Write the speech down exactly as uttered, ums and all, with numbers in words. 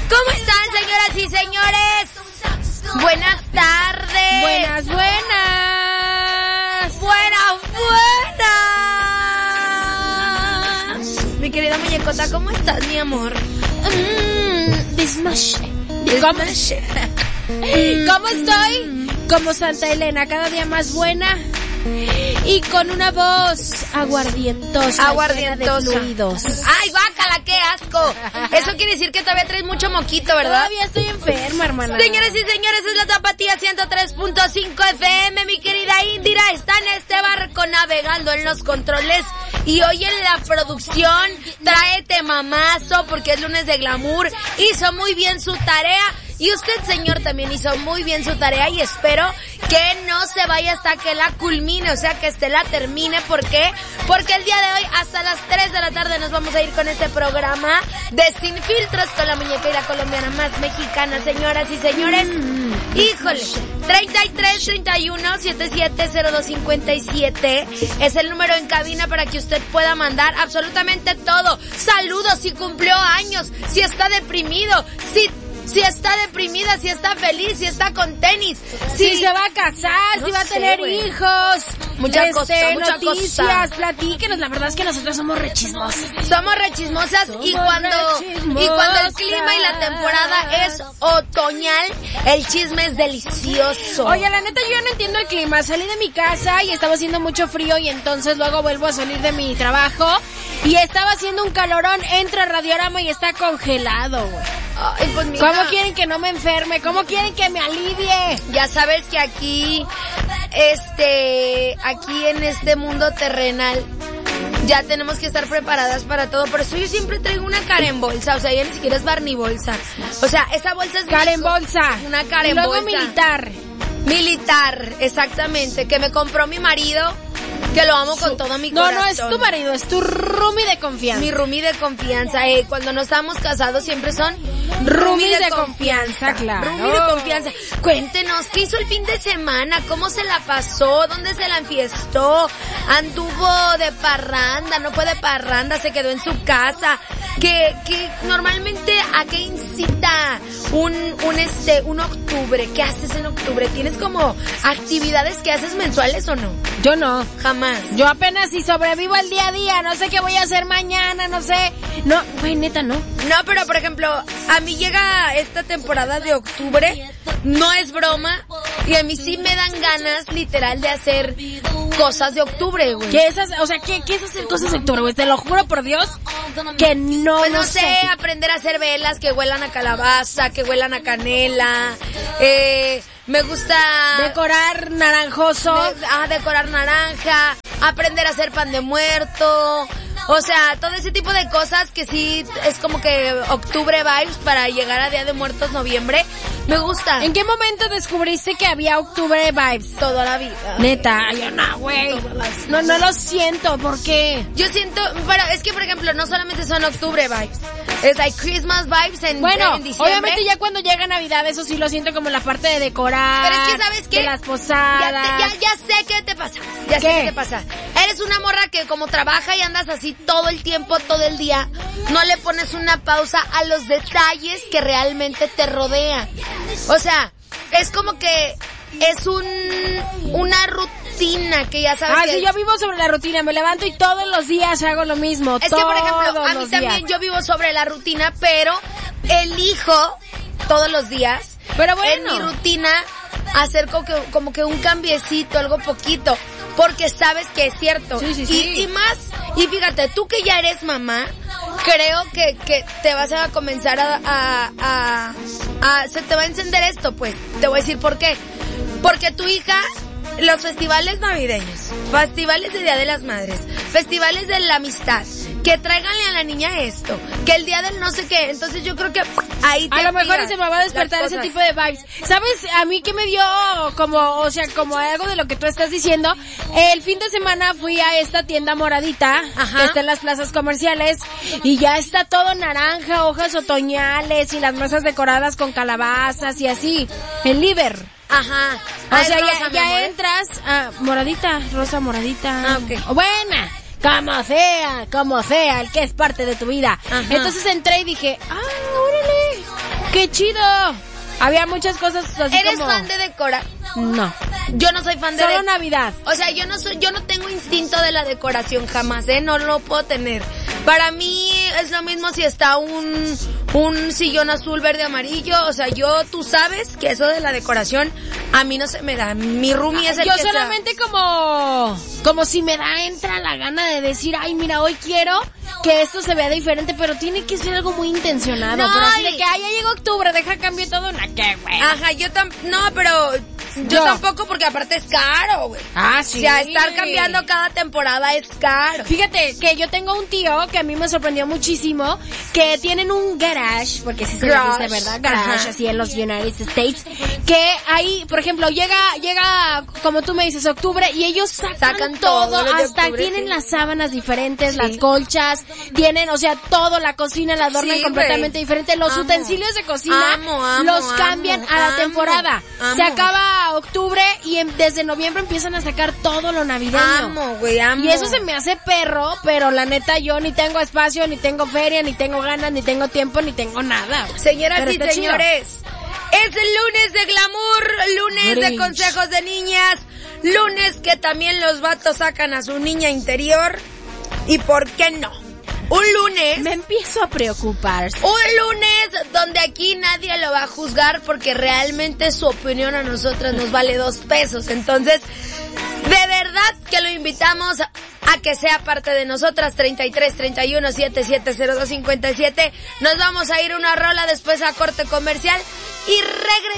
¿Cómo están, señoras y señores? Buenas tardes. Buenas, buenas. Buenas, buenas. Mi querida muñecota, ¿cómo estás, mi amor? Mmm, Dismash. ¿Cómo? ¿Cómo estoy? Como Santa Elena, cada día más buena y con una voz aguardientosa, aguardientosa. Llena de fluidos. ¡Ay, guácala, qué asco! Eso quiere decir que todavía traes mucho moquito, ¿verdad? Todavía estoy enferma, hermana. Señores y señores, es la Tapatía ciento tres punto cinco F M. Mi querida Indira está en este barco navegando en los controles. Y hoy en la producción, tráete mamazo, porque es lunes de glamour. Hizo muy bien su tarea. Y usted, señor, también hizo muy bien su tarea y espero que no se vaya hasta que la culmine, o sea, que este la termine. ¿Por qué? Porque el día de hoy, hasta las tres de la tarde, nos vamos a ir con este programa de Sin Filtros con la muñequera colombiana más mexicana, señoras y señores. Mm. Híjole, treinta y tres, treinta y uno, setenta y siete, cero dos cincuenta y siete es el número en cabina para que usted pueda mandar absolutamente todo. Saludos si cumplió años, si está deprimido, si... Si está deprimida, si está feliz, si está con tenis, si, si se va a casar, no si va a tener sé, hijos, muchas este, cosas, muchas noticias, cosas. Platíquenos, la verdad es que nosotros somos rechismosas. Somos rechismosas somos y cuando rechismosas. Y cuando el clima y la temporada es otoñal, el chisme es delicioso. Oye, la neta yo no entiendo el clima. Salí de mi casa y estaba haciendo mucho frío y entonces luego vuelvo a salir de mi trabajo y estaba haciendo un calorón, entro a Radiorama y está congelado, güey. Ay, pues mira. ¿Cómo quieren que no me enferme? ¿Cómo quieren que me alivie? Ya sabes que aquí, este, aquí en este mundo terrenal, ya tenemos que estar preparadas para todo. Por eso yo siempre traigo una cara en bolsa, o sea, ya ni siquiera es Barney bolsa. O sea, esa bolsa es... Cara en bolsa. Una cara en bolsa. Luego militar. Militar, exactamente, que me compró mi marido. Que lo amo con todo mi corazón. No, no es tu marido, es tu roomie de confianza. Mi roomie de confianza. Eh, cuando no estamos casados siempre son roomies de, de confianza. confianza. Claro. Roomie de confianza. Cuéntenos, ¿qué hizo el fin de semana? ¿Cómo se la pasó? ¿Dónde se la enfiestó? ¿Anduvo de parranda? ¿No fue de parranda? ¿Se quedó en su casa? ¿Qué, qué normalmente a qué incita un, un este, un octubre? ¿Qué haces en octubre? ¿Tienes como actividades que haces mensuales o no? Yo no. Jamás. Yo apenas si sobrevivo el día a día, no sé qué voy a hacer mañana, no sé. No, güey, neta, no. No, pero por ejemplo, a mí llega esta temporada de octubre, no es broma, y a mí sí me dan ganas, literal, de hacer cosas de octubre, güey. ¿Qué es hacer, o sea, qué, qué es hacer cosas de octubre, güey? Te lo juro por Dios que no, pues no, no sé, sé. Aprender a hacer velas que huelan a calabaza, que huelan a canela, eh... Me gusta... Decorar naranjoso. De, ah, decorar naranja. Aprender a hacer pan de muerto. O sea, todo ese tipo de cosas que sí es como que octubre vibes para llegar a Día de Muertos, noviembre. Me gusta. ¿En qué momento descubriste que había octubre vibes? Toda la vida. Neta, yo no, güey. No, no lo siento, ¿por qué? Yo siento, pero es que por ejemplo, no solamente son octubre vibes. Es like Christmas vibes en, bueno, en diciembre. Obviamente ya cuando llega Navidad, eso sí lo siento como la parte de decorar. Pero es que, ¿sabes qué? De las posadas. Ya, te, ya, ya sé qué te pasa. Ya ¿Qué? sé qué te pasa. Eres una morra que como trabaja y andas así todo el tiempo, todo el día, no le pones una pausa a los detalles que realmente te rodean. O sea, es como que es un una rutina que ya sabes. Ah, que sí, yo vivo sobre la rutina, me levanto y todos los días hago lo mismo. Es que, por ejemplo, a mí también días. yo vivo sobre la rutina, pero elijo todos los días, pero bueno, en mi rutina, hacer como que, como que un cambiecito, algo poquito, porque sabes que es cierto. Sí, sí, y, sí. y más, y fíjate, tú que ya eres mamá, creo que, que te vas a comenzar a, a, a, a, se te va a encender esto, pues, te voy a decir por qué. Porque tu hija, los festivales navideños, festivales de Día de las Madres, festivales de la amistad, que tráiganle a la niña esto, que el día del no sé qué, entonces yo creo que ahí te a lo mejor se me va a despertar ese tipo de vibes. ¿Sabes? A mí que me dio como, o sea, como algo de lo que tú estás diciendo. El fin de semana fui a esta tienda moradita, ajá, que está en las plazas comerciales, y ya está todo naranja, hojas otoñales y las mesas decoradas con calabazas y así. El Liber. Ajá. O ah, sea, rosa, ya, ya entras, ah, moradita, rosa moradita. Ah, ok. Buena. Como sea, como sea, el que es parte de tu vida. Ajá. Entonces entré y dije, ah, órale. ¡Qué chido! Había muchas cosas así. ¿Eres como... fan de decorar? No. Yo no soy fan de... Solo de... Navidad. O sea, yo no soy, yo no tengo instinto de la decoración jamás, ¿eh? No lo puedo tener. Para mí es lo mismo si está un, un sillón azul, verde, amarillo. O sea, yo, tú sabes que eso de la decoración a mí no se me da. Mi roomie es el yo que solamente sea. como, como si me da, entra la gana de decir, ay, mira, hoy quiero que esto se vea diferente, pero tiene que ser algo muy intencionado. No, pero así y... de que, ay, ya llegó octubre, deja cambio todo, ¿na qué, güey? Ajá, yo tam... No, pero... Yo, yo tampoco, porque aparte es caro, güey. Ah, sí. O sea, estar cambiando cada temporada es caro. Fíjate que yo tengo un tío que a mí me sorprendió muchísimo, que tienen un garage, porque sí se les dice, ¿verdad? Garage, ajá, así en los United States, que ahí, por ejemplo, llega, llega, como tú me dices, octubre, y ellos sacan, sacan todo, todo hasta octubre, tienen sí. las sábanas diferentes, sí. las colchas, tienen, o sea, todo, la cocina la adornan sí, completamente wey. diferente, los amo. utensilios de cocina amo, amo, los cambian amo, a la amo, temporada. Amo. Se acaba octubre y en, desde noviembre empiezan a sacar todo lo navideño. Amo, güey, amo. Y eso se me hace perro, pero la neta yo ni tengo espacio, ni tengo feria, ni tengo ganas, ni tengo tiempo, ni tengo nada. Señoras pero y señores, chido. Es el lunes de glamour, lunes Grinch. de consejos de niñas, lunes que también los vatos sacan a su niña interior. ¿Y por qué no? Un lunes... Me empiezo a preocupar. Un lunes donde aquí nadie lo va a juzgar porque realmente su opinión a nosotras nos vale dos pesos. Entonces, de verdad que lo invitamos a, a que sea parte de nosotras. treinta y tres, treinta y uno, setenta y siete, cero dos, cincuenta y siete. Nos vamos a ir una rola después a corte comercial y regresamos.